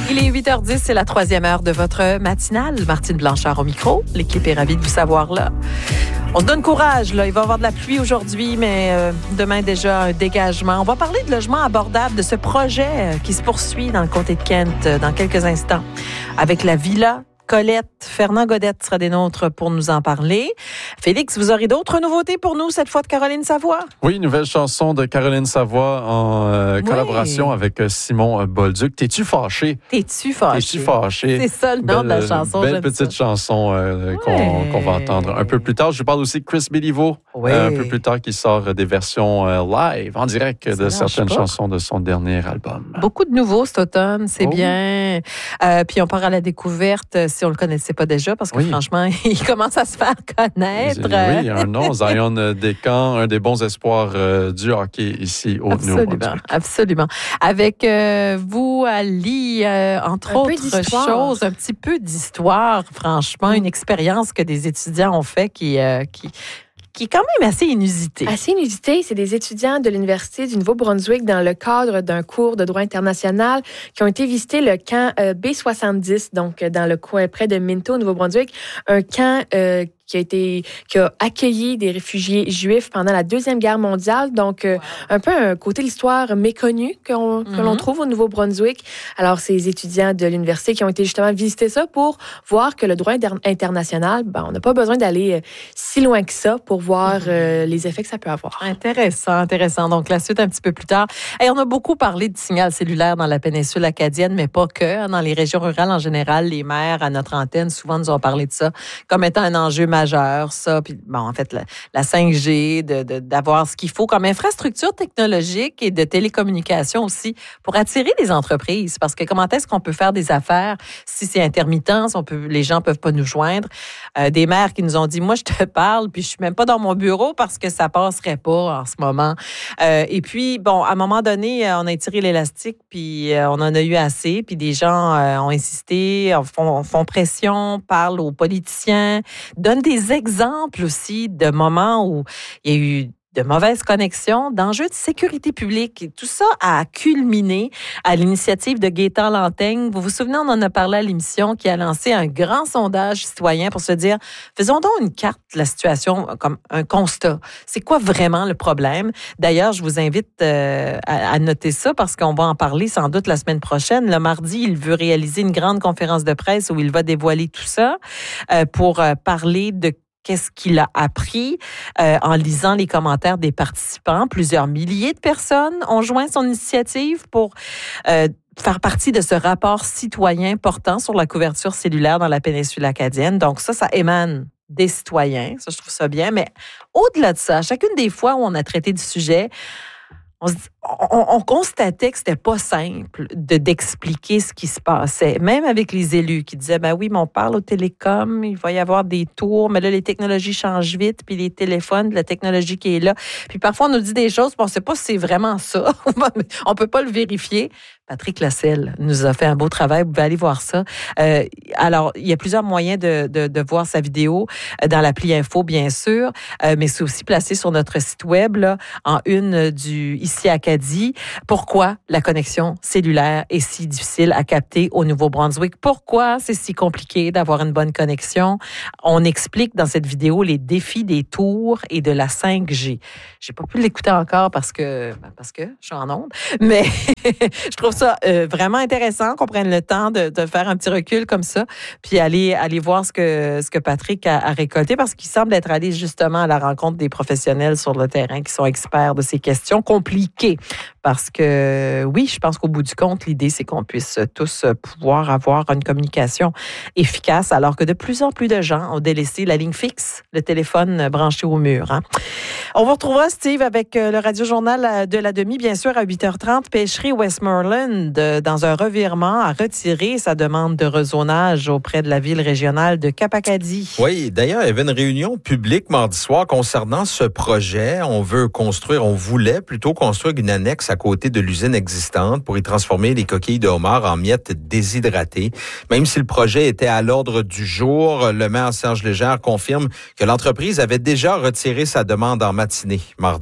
Il est 8h10, c'est la 3e heure de votre matinale. Martine Blanchard au micro. L'équipe est ravie de vous savoir là. On se donne courage, là. Il va y avoir de la pluie aujourd'hui, mais demain déjà un dégagement. On va parler de logement abordable, de ce projet qui se poursuit dans le comté de Kent dans quelques instants. Avec la Villa Colette, Fernand Godette sera des nôtres pour nous en parler. Félix, vous aurez d'autres nouveautés pour nous, cette fois de Caroline Savoie? Oui, nouvelle chanson de Caroline Savoie en collaboration avec Simon Bolduc. T'es-tu fâché? T'es-tu fâché? T'es-tu fâché? C'est ça le nom de la chanson. Belle petite chanson qu'on va entendre un peu plus tard. Je parle aussi de Chris Béliveau, un peu plus tard, qui sort des versions live, en direct de certaines chansons de son dernier album. Beaucoup de nouveaux cet automne, c'est bien. Puis on part à la découverte, si on le connaissait pas déjà, parce que franchement, il commence à se faire connaître. Oui, un nom, Zion Descamps, un des bons espoirs du hockey ici au Nouveau-Brunswick. Absolument. Avec vous, Ali, entre autres choses, un petit peu d'histoire, franchement, une expérience que des étudiants ont fait qui est quand même assez inusité. Assez inusité, c'est des étudiants de l'Université du Nouveau-Brunswick dans le cadre d'un cours de droit international qui ont été visiter le camp B70, donc dans le coin près de Minto, au Nouveau-Brunswick, un camp qui a accueilli des réfugiés juifs pendant la Deuxième Guerre mondiale. Donc, un peu un côté de l'histoire méconnu que l'on trouve au Nouveau-Brunswick. Alors, ces étudiants de l'université qui ont été justement visiter ça pour voir que le droit international, on n'a pas besoin d'aller si loin que ça pour voir les effets que ça peut avoir. Intéressant. Donc, la suite un petit peu plus tard. Et on a beaucoup parlé de signal cellulaire dans la péninsule acadienne, mais pas que. Dans les régions rurales, en général, les maires à notre antenne, souvent, nous ont parlé de ça comme étant un enjeu majeur, ça. Puis, en fait, la 5G, d'avoir ce qu'il faut comme infrastructure technologique et de télécommunication aussi pour attirer les entreprises. Parce que comment est-ce qu'on peut faire des affaires si c'est intermittent, les gens peuvent pas nous joindre? Des maires qui nous ont dit, moi, je te parle, puis je suis même pas dans mon bureau parce que ça passerait pas en ce moment. Et puis, à un moment donné, on a étiré l'élastique, puis on en a eu assez, puis des gens ont insisté, font pression, parlent aux politiciens, donnent des exemples aussi de moments où il y a eu de mauvaises connexions, d'enjeux de sécurité publique. Et tout ça a culminé à l'initiative de Gaétan Lanteigne. Vous vous souvenez, on en a parlé à l'émission, qui a lancé un grand sondage citoyen pour se dire, faisons donc une carte de la situation comme un constat. C'est quoi vraiment le problème? D'ailleurs, je vous invite à noter ça parce qu'on va en parler sans doute la semaine prochaine. Le mardi, il veut réaliser une grande conférence de presse où il va dévoiler tout ça pour parler de qu'est-ce qu'il a appris en lisant les commentaires des participants. Plusieurs milliers de personnes ont joint son initiative pour faire partie de ce rapport citoyen portant sur la couverture cellulaire dans la péninsule acadienne. Donc ça émane des citoyens. Ça, je trouve ça bien. Mais au-delà de ça, chacune des fois où on a traité du sujet, on constatait que c'était pas simple d'expliquer ce qui se passait, même avec les élus qui disaient, oui, mais on parle au télécom, il va y avoir des tours, mais là, les technologies changent vite, puis les téléphones, la technologie qui est là. Puis parfois, on nous dit des choses, puis on ne sait pas si c'est vraiment ça. On peut pas le vérifier. Patrick Lasselle nous a fait un beau travail. Vous pouvez aller voir ça. Alors, il y a plusieurs moyens de voir sa vidéo dans l'appli Info, bien sûr, mais c'est aussi placé sur notre site web, là, en une du ici Acadie. Pourquoi la connexion cellulaire est si difficile à capter au Nouveau-Brunswick? Pourquoi c'est si compliqué d'avoir une bonne connexion? On explique dans cette vidéo les défis des tours et de la 5G. J'ai pas pu l'écouter encore parce que je suis en onde, mais je trouve ça vraiment intéressant qu'on prenne le temps de faire un petit recul comme ça, puis aller voir ce que Patrick a récolté, parce qu'il semble être allé justement à la rencontre des professionnels sur le terrain qui sont experts de ces questions compliquées. Parce que oui, je pense qu'au bout du compte, l'idée, c'est qu'on puisse tous pouvoir avoir une communication efficace, alors que de plus en plus de gens ont délaissé la ligne fixe, le téléphone branché au mur. Hein. On vous retrouvera, Steve, avec le Radio-Journal de la demi, bien sûr, à 8h30. Pêcherie Westmoreland, dans un revirement, a retiré sa demande de rezonage auprès de la ville régionale de Cap-Acadie. Oui, d'ailleurs, il y avait une réunion publique mardi soir concernant ce projet. On voulait plutôt construire une annexe à côté de l'usine existante pour y transformer les coquilles de homard en miettes déshydratées. Même si le projet était à l'ordre du jour, le maire Serge Légère confirme que l'entreprise avait déjà retiré sa demande en matinée mardi.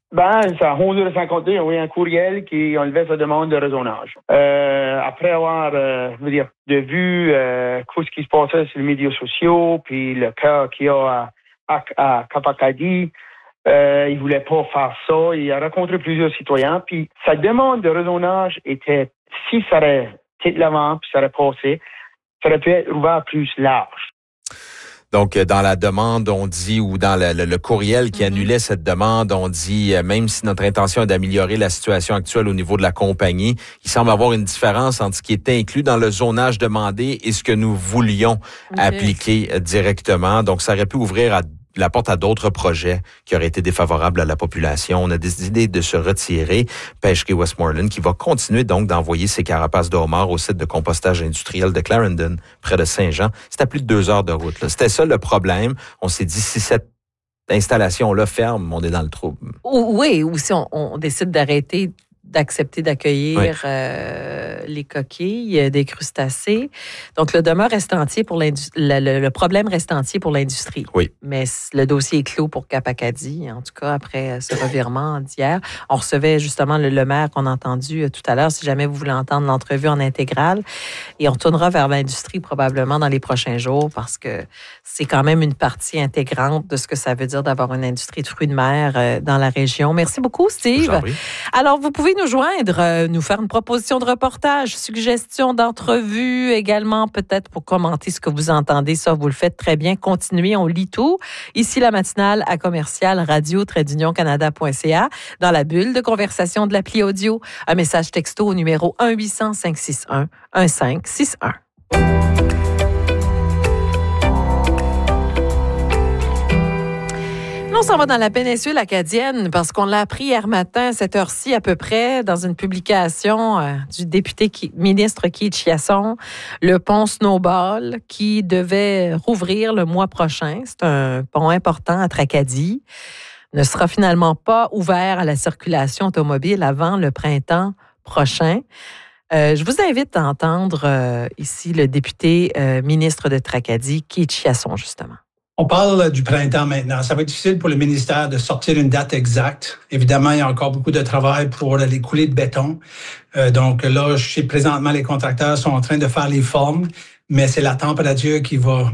C'est à 11h52, ils ont envoyé un courriel qui enlevait sa demande de rezonage. Après avoir, vu tout ce qui se passait sur les médias sociaux, puis le cas qu'il y a à Cap-Acadie, il voulait pas faire ça. Il a rencontré plusieurs citoyens, puis sa demande de rezonage était, si ça aurait été de l'avant, puis ça aurait passé, ça aurait pu être ouvert plus large. Donc, dans la demande, on dit, ou dans le courriel qui annulait cette demande, on dit, même si notre intention est d'améliorer la situation actuelle au niveau de la compagnie, il semble avoir une différence entre ce qui était inclus dans le zonage demandé et ce que nous voulions appliquer directement. Donc, ça aurait pu ouvrir la porte à d'autres projets qui auraient été défavorables à la population. On a décidé de se retirer. Pêcherie Westmoreland qui va continuer donc d'envoyer ses carapaces de homard au site de compostage industriel de Clarendon, près de Saint-Jean. C'est à plus de 2 heures de route, là. C'était ça le problème. On s'est dit, si cette installation-là ferme, on est dans le trouble. Oui, ou si on décide d'accepter d'accueillir les coquilles des crustacés. Donc, le problème reste entier pour l'industrie. Oui. Mais le dossier est clos pour Cap-Acadie, en tout cas, après ce revirement d'hier. On recevait justement le maire qu'on a entendu tout à l'heure, si jamais vous voulez entendre l'entrevue en intégrale. Et on tournera vers l'industrie probablement dans les prochains jours parce que c'est quand même une partie intégrante de ce que ça veut dire d'avoir une industrie de fruits de mer dans la région. Merci beaucoup, Steve. Alors, vous pouvez nous joindre, nous faire une proposition de reportage, suggestion d'entrevue également, peut-être pour commenter ce que vous entendez. Ça, vous le faites très bien. Continuez, on lit tout. Ici, la matinale à commercial radio-canada.ca dans la bulle de conversation de l'appli audio. Un message texto au numéro 1-800-561-1561. On s'en va dans la péninsule acadienne parce qu'on l'a appris hier matin à cette heure-ci à peu près dans une publication du député ministre Keith Chiasson, le pont Snowball qui devait rouvrir le mois prochain. C'est un pont important à Tracadie. Ne sera finalement pas ouvert à la circulation automobile avant le printemps prochain. Je vous invite à entendre ici le député ministre de Tracadie, Keith Chiasson, justement. On parle du printemps maintenant. Ça va être difficile pour le ministère de sortir une date exacte. Évidemment, il y a encore beaucoup de travail pour les coulées de béton. Donc là, je sais présentement, les contracteurs sont en train de faire les formes, mais c'est la température qui va,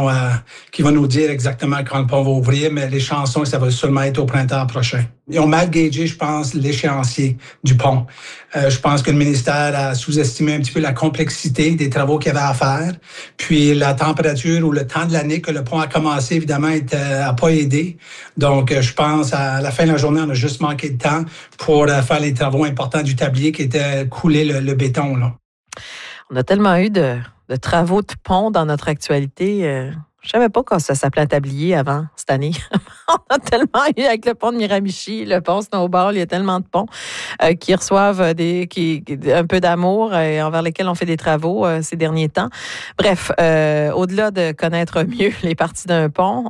qui va nous dire exactement quand le pont va ouvrir, mais les chances sont que ça va seulement être au printemps prochain. Ils ont mal gagé, je pense, l'échéancier du pont. Je pense que le ministère a sous-estimé un petit peu la complexité des travaux qu'il y avait à faire. Puis la température ou le temps de l'année que le pont a commencé, évidemment, n'a pas aidé. Donc, je pense à la fin de la journée, on a juste manqué de temps pour faire les travaux importants du tablier qui était couler le béton, là. On a tellement eu de travaux de pont dans notre actualité. Je savais pas quand ça s'appelait un tablier avant cette année. On a tellement eu avec le pont de Miramichi, le pont Snowball, il y a tellement de ponts qui reçoivent un peu d'amour et envers lesquels on fait des travaux ces derniers temps. Bref, au-delà de connaître mieux les parties d'un pont,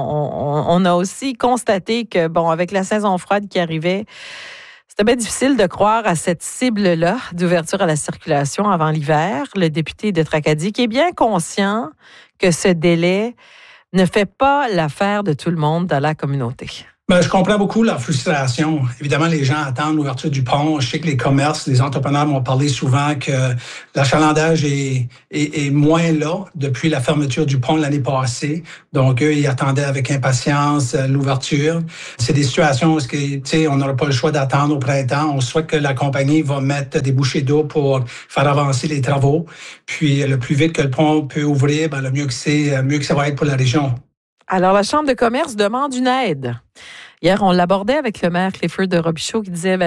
on a aussi constaté que, avec la saison froide qui arrivait, c'était bien difficile de croire à cette cible-là d'ouverture à la circulation avant l'hiver. Le député de Tracadie, qui est bien conscient que ce délai ne fait pas l'affaire de tout le monde dans la communauté. Je comprends beaucoup la frustration. Évidemment, les gens attendent l'ouverture du pont. Je sais que les commerces, les entrepreneurs m'ont parlé souvent que l'achalandage est moins là depuis la fermeture du pont l'année passée. Donc, eux, ils attendaient avec impatience l'ouverture. C'est des situations où on n'aura pas le choix d'attendre au printemps. On souhaite que la compagnie va mettre des bouchées d'eau pour faire avancer les travaux. Puis, le plus vite que le pont peut ouvrir, le mieux que ça va être pour la région. Alors, la Chambre de commerce demande une aide. Hier, on l'abordait avec le maire Clifford de Robichaud qui disait,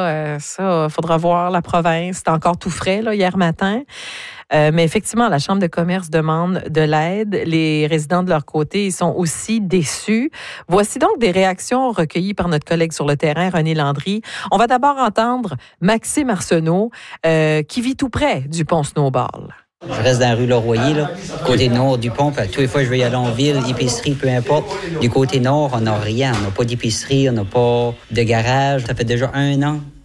ça, faudra voir la province. C'est encore tout frais, là, hier matin. Mais effectivement, la Chambre de commerce demande de l'aide. Les résidents de leur côté, ils sont aussi déçus. Voici donc des réactions recueillies par notre collègue sur le terrain, René Landry. On va d'abord entendre Maxime Arsenault, qui vit tout près du pont Snowball. Je reste dans la rue Laroyer, là, côté nord du pont. Toutes les fois, je vais y aller en ville, épicerie, peu importe. Du côté nord, on n'a rien. On n'a pas d'épicerie, on n'a pas de garage. Ça fait déjà 1 an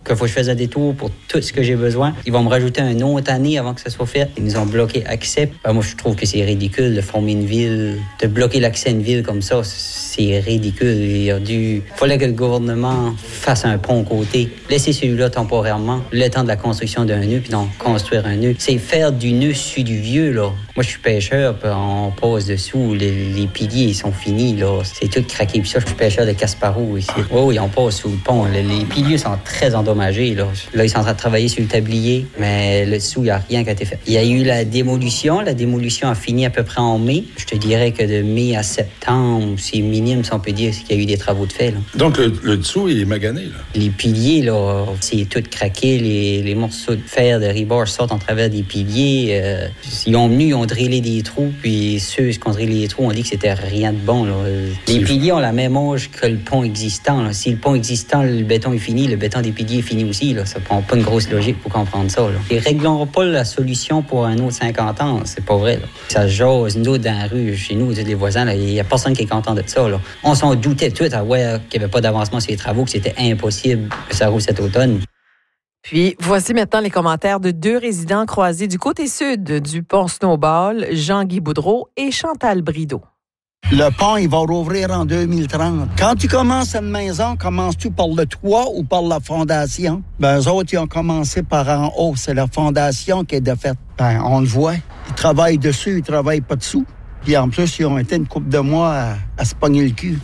qu'il faut que je fasse un détour pour tout ce que j'ai besoin. Ils vont me rajouter une autre année avant que ça soit fait. Ils nous ont bloqué accès. Moi, je trouve que c'est ridicule de former une ville, de bloquer l'accès à une ville comme ça. C'est ridicule. Il fallait que le gouvernement fasse un pont côté. Laisser celui-là temporairement, le temps de la construction d'un nœud, puis non, construire un nœud. C'est faire du nœud sur du vieux, là. Moi, je suis pêcheur, puis on passe dessous. Les piliers, ils sont finis, là. C'est tout craqué. Puis ça, je suis pêcheur de Casparou ici. Oui, on passe sous le pont. Les piliers sont très endommagés, là. Là, ils sont en train de travailler sur le tablier, mais le dessous, il n'y a rien qui a été fait. Il y a eu la démolition. La démolition a fini à peu près en mai. Je te dirais que de mai à septembre, c'est minime, si on peut dire, qu'il y a eu des travaux de fait, là. Donc, le dessous, il est magané, là. Les piliers, là, c'est tout craqué. Les morceaux de fer de rebord sortent en travers des piliers. Ils ont drillé des trous, puis ceux qui ont drillé les trous ont dit que c'était rien de bon, là. Les piliers ont la même âge que le pont existant, là. Si le pont existant, le béton est fini, le béton des piliers est fini aussi, là. Ça prend pas une grosse logique pour comprendre ça, là. Ils régleront pas la solution pour un autre 50 ans, c'est pas vrai, là. Ça jase, nous, dans la rue, chez nous, les voisins, il y a personne qui est content de ça, là. On s'en doutait tout, qu'il n'y avait pas d'avancement sur les travaux, que c'était impossible que ça roule cet automne. Puis, voici maintenant les commentaires de 2 résidents croisés du côté sud du pont Snowball, Jean-Guy Boudreau et Chantal Brideau. Le pont, il va rouvrir en 2030. Quand tu commences une maison, commences-tu par le toit ou par la fondation? Eux autres, ils ont commencé par en haut. C'est la fondation qui est défaite. On le voit. Ils travaillent dessus, ils travaillent pas dessous. Puis en plus, ils ont été une couple de mois à se pogner le cul.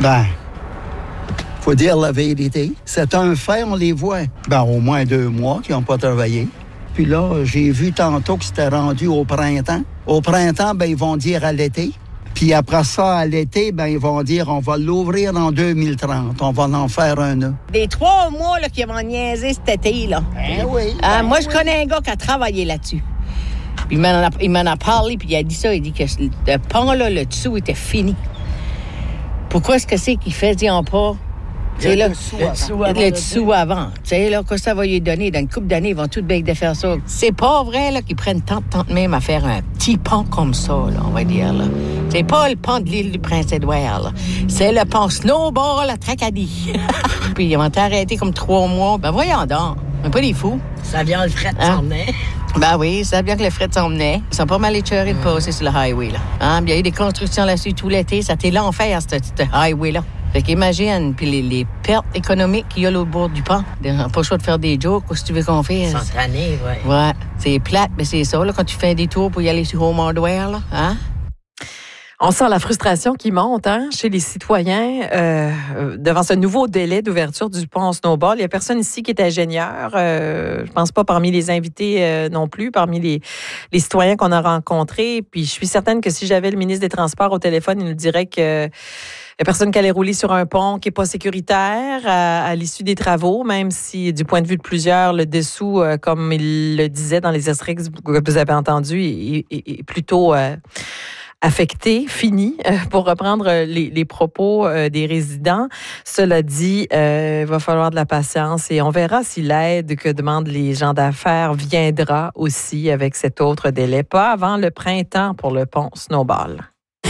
Faut dire la vérité. C'est un fait, on les voit. Au moins 2 mois qu'ils n'ont pas travaillé. Puis là, j'ai vu tantôt que c'était rendu au printemps. Au printemps, ils vont dire à l'été. Puis après ça, à l'été, ils vont dire on va l'ouvrir en 2030. On va en faire un nœud. Des 3 mois là, qui vont niaiser cet été, là. Oui. Moi, je connais un gars qui a travaillé là-dessus. Puis il m'en a parlé, puis il a dit ça. Il dit que le pont, là, le dessous était fini. Pourquoi est-ce que c'est qu'ils faisaient pas... Le dessous avant. Tu sais, là, que ça va lui donner, dans une couple d'années, ils vont tout bien de faire ça. C'est pas vrai, là, qu'ils prennent tant même à faire un petit pont comme ça, là, on va dire, là. C'est pas le pont de l'île du Prince-Édouard, là. C'est le pont Snowball à Tracadie. Puis ils vont arrêter comme 3 mois. Voyons donc. Mais pas des fous. Ça vient le fret s'en venait. Oui, ça vient que le fret s'en venait. Ils sont pas mal échœurés de passer sur le highway, là. Il y a eu des constructions là-dessus tout l'été. Ça t'est l'enfer, ce highway-là. Fait qu'imagine, puis les pertes économiques qu'il y a l'autre bord du pont. On n'a pas le choix de faire des jokes, qu'est-ce que tu veux qu'on fasse? S'entraîner, oui. Ouais, c'est plate, mais c'est ça, là, quand tu fais des tours pour y aller sur Home Hardware, là, hein? On sent la frustration qui monte chez les citoyens devant ce nouveau délai d'ouverture du pont Snowball. Il n'y a personne ici qui est ingénieur. Je pense pas parmi les invités non plus, parmi les citoyens qu'on a rencontrés. Puis je suis certaine que si j'avais le ministre des Transports au téléphone, il nous dirait que il n'y a personne qui allait rouler sur un pont qui n'est pas sécuritaire à l'issue des travaux, même si, du point de vue de plusieurs, le dessous, comme il le disait dans les extraits que vous avez entendus, est plutôt affecté, fini, pour reprendre les propos des résidents. Cela dit, il va falloir de la patience et on verra si l'aide que demandent les gens d'affaires viendra aussi avec cet autre délai, pas avant le printemps pour le pont Snowball.